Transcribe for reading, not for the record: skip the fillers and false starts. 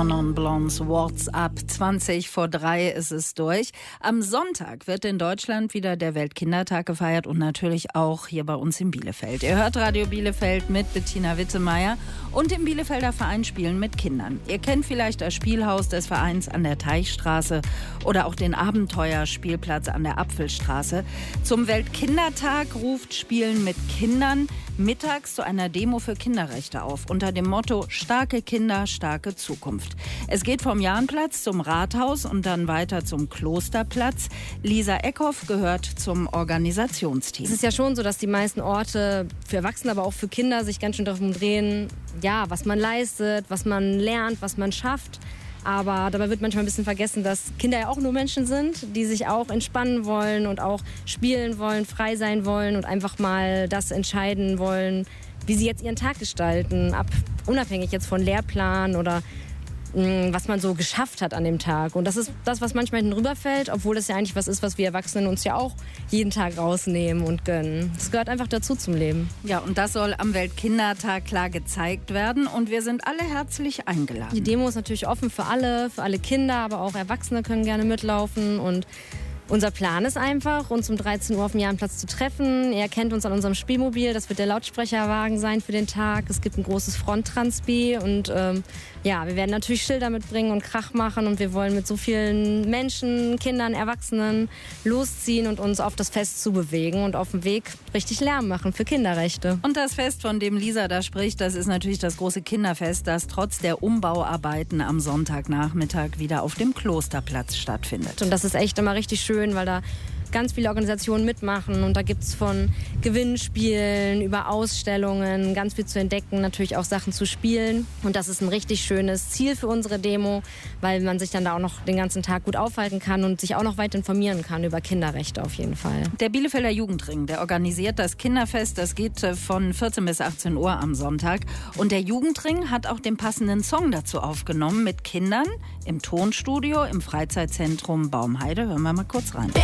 Non Blondes WhatsApp. 2:20 ist es durch. Am Sonntag wird in Deutschland wieder der Weltkindertag gefeiert und natürlich auch hier bei uns in Bielefeld. Ihr hört Radio Bielefeld mit Bettina Wittemeyer und im Bielefelder Verein Spielen mit Kindern. Ihr kennt vielleicht das Spielhaus des Vereins an der Teichstraße oder auch den Abenteuerspielplatz an der Apfelstraße. Zum Weltkindertag ruft Spielen mit Kindern mittags zu einer Demo für Kinderrechte auf, unter dem Motto Starke Kinder, starke Zukunft. Es geht vom Jahnplatz zum Rathaus und dann weiter zum Klosterplatz. Lisa Eckhoff gehört zum Organisationsteam. Es ist ja schon so, dass die meisten Orte für Erwachsene, aber auch für Kinder sich ganz schön darum drehen, ja, was man leistet, was man lernt, was man schafft. Aber dabei wird manchmal ein bisschen vergessen, dass Kinder ja auch nur Menschen sind, die sich auch entspannen wollen und auch spielen wollen, frei sein wollen und einfach mal das entscheiden wollen, wie sie jetzt ihren Tag gestalten, unabhängig jetzt von Lehrplan oder was man so geschafft hat an dem Tag. Und das ist das, was manchmal hinten rüberfällt, obwohl das ja eigentlich was ist, was wir Erwachsenen uns ja auch jeden Tag rausnehmen und gönnen. Das gehört einfach dazu zum Leben. Ja, und das soll am Weltkindertag klar gezeigt werden und wir sind alle herzlich eingeladen. Die Demo ist natürlich offen für alle Kinder, aber auch Erwachsene können gerne mitlaufen und unser Plan ist einfach, uns um 13 Uhr auf dem Jahnplatz zu treffen. Ihr kennt uns an unserem Spielmobil, das wird der Lautsprecherwagen sein für den Tag. Es gibt ein großes Fronttranspi und ja, wir werden natürlich Schilder mitbringen und Krach machen und wir wollen mit so vielen Menschen, Kindern, Erwachsenen losziehen und uns auf das Fest zubewegen und auf dem Weg richtig Lärm machen für Kinderrechte. Und das Fest, von dem Lisa da spricht, das ist natürlich das große Kinderfest, das trotz der Umbauarbeiten am Sonntagnachmittag wieder auf dem Klosterplatz stattfindet. Und das ist echt immer richtig schön, weil da ganz viele Organisationen mitmachen und da gibt es von Gewinnspielen über Ausstellungen ganz viel zu entdecken, natürlich auch Sachen zu spielen und das ist ein richtig schönes Ziel für unsere Demo, weil man sich dann da auch noch den ganzen Tag gut aufhalten kann und sich auch noch weit informieren kann über Kinderrechte auf jeden Fall. Der Bielefelder Jugendring, der organisiert das Kinderfest, das geht von 14 bis 18 Uhr am Sonntag und der Jugendring hat auch den passenden Song dazu aufgenommen mit Kindern im Tonstudio im Freizeitzentrum Baumheide. Hören wir mal kurz rein.